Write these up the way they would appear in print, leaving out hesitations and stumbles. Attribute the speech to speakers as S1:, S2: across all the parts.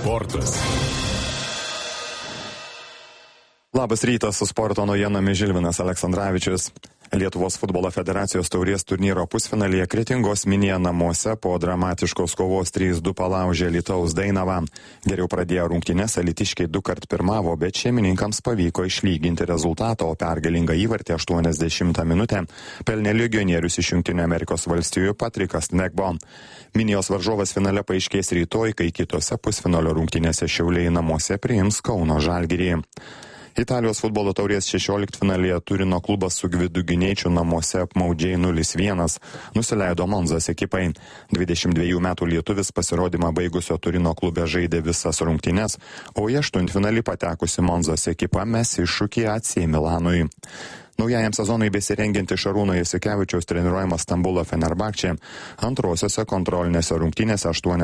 S1: Sportas.
S2: Labas rytas, su sporto naujienomis Žilvinas Aleksandravičius. Lietuvos futbolo federacijos taurės turnyro pusfinalyje Kretingos Minija namuose po dramatiškos kovos 3-2 palaužė Alytaus Dainavą. Geriau pradėjo rungtynes, alytiškiai 2 pirmavo, bet šeimininkams pavyko išlyginti rezultatą, o pergalingą įvartį 80 minutę pelnė legionierius iš Jungtinių Amerikos valstijų Patrikas Negbo. Minijos varžovas finale paaiškės rytoj, kai kitose pusfinalio rungtynėse Šiauliai namuose priims Kauno Žalgirį. Italijos futbolo taurės 16-finalyje Turino klubas su Gvidu Gineičiu namuose apmaudžiai 0-1 nusileido Monzos ekipai. 22 metų lietuvis pasirodymą baigusio Turino klube žaidė visas rungtynes, o į aštuntfinalį patekusi Monzos ekipa mes iššūkį AC Milanui. Naujajam sezonui besirengianti Šarūno Jasikevičiaus treniruojama Stambulo Fenerbahče antrosiose kontrolinėse rungtynėse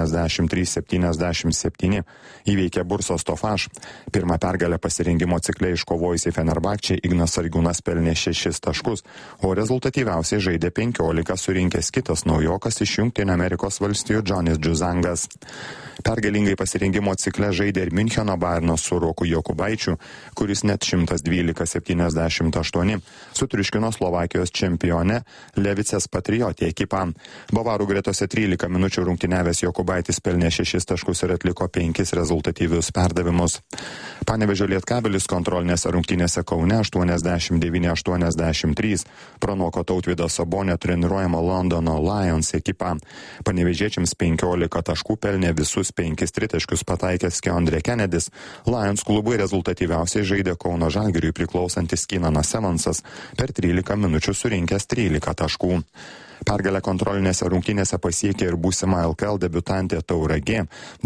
S2: 83-77 įveikė Bursos Tofaš. Pirmą pergalę pasirengimo cikle iškovojusi Fenerbahče Ignas Sargūnas pelnė 6 taškus, o rezultatyviausiai žaidė 15 surinkęs kitas naujokas iš Jungtinių Amerikos valstijų Džonis Džuzangas. Pergalingai pasirengimo cikle žaidė ir Miuncheno Bayerno su Roku Jokubaičiu, kuris net 112-78 sutriuškino Slovakijos čempionę Levicės Patriotė ekipą. Bavarų gretose 13 minučių rungtyniavęs Jokubaitis pelnė 6 taškus ir atliko 5 rezultatyvius perdavimus. Panevėžio Lietkabelis kontrolinėse rungtynėse Kaune 89-83 pranoko Tautvydo Sabonio treniruojama Londono Lions ekipą. Panevėžiečiams 15 taškų pelnė visus 5 tritaškius pataikęs Keondre Kennedys. Lions klubui rezultatyviausiai žaidė Kauno Žalgiriui priklausantis Keenanas Evansas, per 13 minučių surinkęs 13 taškų. Pergalę kontrolinėse rungtynėse pasiekė ir būsima LKL debiutantė Tauragė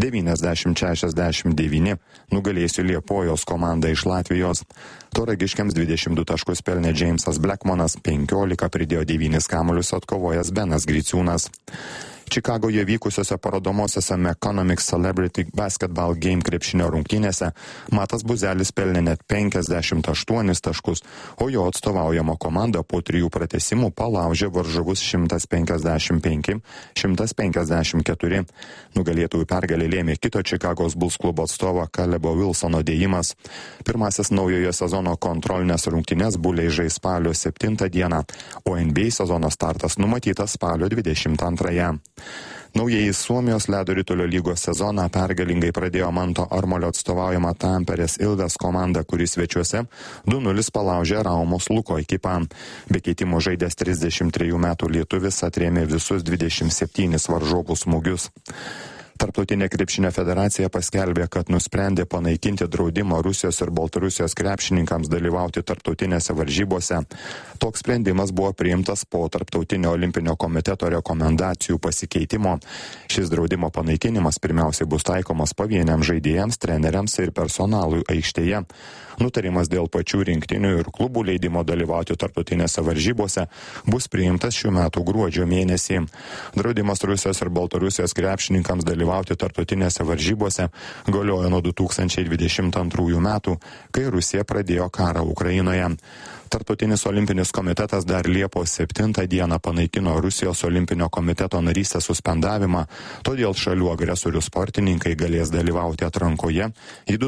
S2: 90-69 nugalėjusi Liepojos komandą iš Latvijos. Tauragiškiams 22 taškus pelnė Jamesas Blackmanas, 15 pridėjo 9 kamuolius atkovojęs Benas Griciūnas. Čikagoje vykusiose parodomosiose Meconomics Celebrity Basketball Game krepšinio rungtynėse Matas Buzelis pelnė net 58 taškus, o jo atstovaujama komanda po 3 pratęsimų palaužė varžovus 155-154. Nugalėtojų pergalę lėmė kito Čikagos Bulls klubo atstovo Kalebo Wilsono dėjimas. Pirmasis naujojo sezono kontrolinės rungtynės Buliai žais spalio 7 dieną, o NBA sezono startas numatytas spalio 22. Naujieji Suomijos ledo ritulio lygos sezoną pergalingai pradėjo Manto Armolio atstovaujama Tamperės Ilves komanda, kuris svečiuose 2-0 palaužė Raumos Luko ekipą. Be keitimo žaidęs 33 metų lietuvis atrėmė visus 27 varžovų smūgius. Tarptautinė krepšinio federacija paskelbė, kad nusprendė panaikinti draudimą Rusijos ir Baltarusijos krepšininkams dalyvauti tarptautinėse varžybose. Toks sprendimas buvo priimtas po Tarptautinio olimpinio komiteto rekomendacijų pasikeitimo. Šis draudimo panaikinimas pirmiausiai bus taikomas pavieniams žaidėjams, treneriams ir personalui aikštėje. Nutarimas dėl pačių rinktinių ir klubų leidimo dalyvauti tarptautinėse varžybose bus priimtas šių metų gruodžio mėnesį. Draudimas Rusijos ir Baltarusijos krepšininkams dalyvauti tarptautinėse varžybose galiojo nuo 2022 metų, kai Rusija pradėjo karą Ukrainoje. Tarptautinis olimpinis komitetas dar Liepos 7 dieną panaikino Rusijos olimpinio komiteto narystės suspendavimą, todėl šalių agresorių sportininkai galės dalyvauti atrankoje į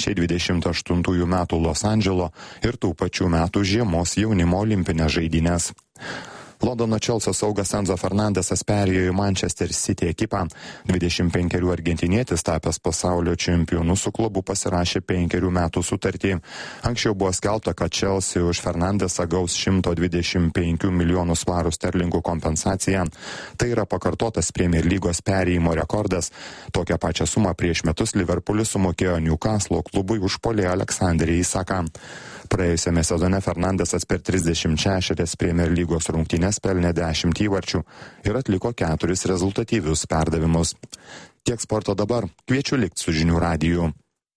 S2: 2028 metų Los Andželo ir tų pačių metų žiemos jaunimo olimpinės žaidynės. Londono Chelsea saugas Enzo Fernandesas perėjo į Manchester City ekipą. 25 argentinietis tapęs pasaulio čempionu su klubu pasirašė 5 metų sutartį. Anksčiau buvo skelbta, kad Chelsea už Fernandesą gaus 125 milijonų svarų sterlingų kompensaciją. Tai yra pakartotas Premier lygos perėjimo rekordas. Tokią pačią sumą prieš metus Liverpoolis sumokėjo Newcastle klubui už puolėją Aleksandrį Isaką. Praėjusiame sezone Fernandesas per 36 Premier lygos rungtynes pelnė 10 įvarčių ir atliko 4 rezultatyvius perdavimus. Tiek sporto dabar. Kviečiu likti su Žinių radiju.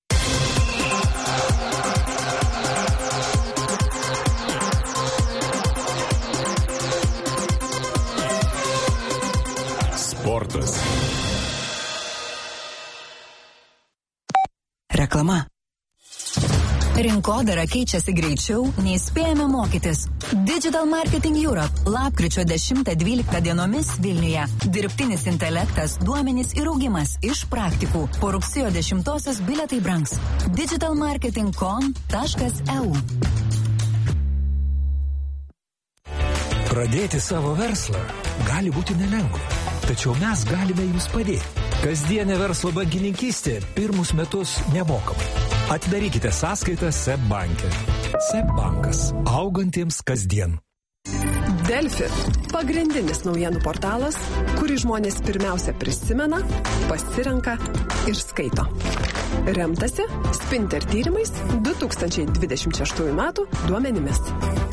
S1: Sportas.
S3: Reklama.
S1: Rinkodara keičiasi greičiau, nei spėjame mokytis. Digital Marketing Europe lapkričio 10-12 dienomis Vilniuje. Dirbtinis intelektas, duomenys ir augimas iš praktikų. Po rugsėjo 10-osios bilietai brangs. digitalmarketing.com.eu.
S3: Pradėti savo verslą gali būti nelengva, tačiau mes galime jums padėti. Kasdienė verslo bankininkystė pirmus metus nemokamai. Atidarykite sąskaitą SEB banke. SEB bankas. Augantiems kasdien.
S4: Delfi. Pagrindinis naujienų portalas, kurį žmonės pirmiausia prisimena, pasirenka ir skaito. Remtasi Spinter tyrimais 2026 metų duomenimis.